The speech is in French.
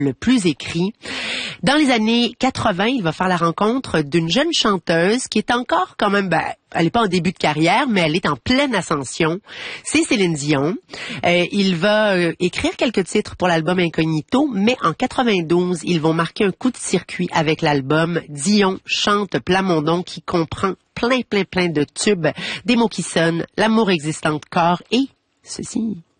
le plus écrit. Dans les années 80, il va faire la rencontre d'une jeune chanteuse qui est encore quand même, elle n'est pas en début de carrière, mais elle est en pleine ascension. C'est Céline Dion. Il va écrire quelques titres pour l'album Incognito, mais en 92, ils vont marquer un coup de circuit avec l'album Dion chante Plamondon, qui comprend plein de tubes, des mots qui sonnent, l'amour existe encore et ceci.